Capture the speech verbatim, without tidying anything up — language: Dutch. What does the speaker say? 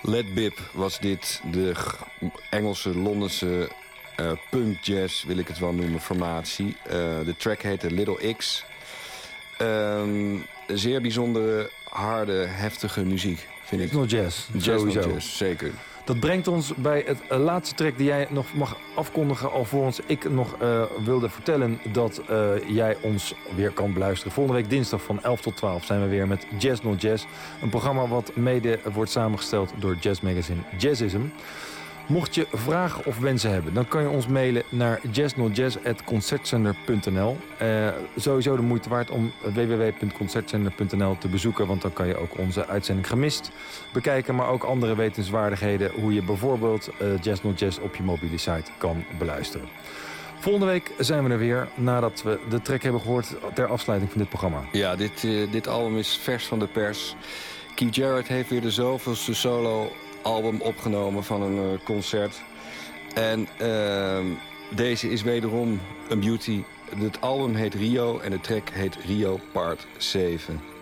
Led Bip was dit, de Engelse, Londense uh, punk jazz, wil ik het wel noemen, formatie. Uh, de track heette Little X. Um, zeer bijzondere, harde, heftige muziek, vind ik. Techno jazz, sowieso. Jazz, zeker. Dat brengt ons bij het uh, laatste track die jij nog mag afkondigen, alvorens ik nog uh, wilde vertellen dat uh, jij ons weer kan beluisteren. Volgende week dinsdag van elf tot twaalf zijn we weer met Jazz Not Jazz. Een programma wat mede wordt samengesteld door jazzmagazine Jazzism. Mocht je vragen of wensen hebben, dan kan je ons mailen naar jazznotjazz at concertcenter punt n l. Uh, sowieso de moeite waard om w w w punt concertcenter punt n l te bezoeken, want dan kan je ook onze uitzending Gemist bekijken, maar ook andere wetenswaardigheden, hoe je bijvoorbeeld uh, Jazz Not Jazz op je mobiele site kan beluisteren. Volgende week zijn we er weer, nadat we de track hebben gehoord ter afsluiting van dit programma. Ja, dit, uh, dit album is vers van de pers. Keith Jarrett heeft weer de zoveelste solo album opgenomen van een uh, concert. En uh, deze is wederom een beauty. Het album heet Rio en de track heet Rio Part zeven.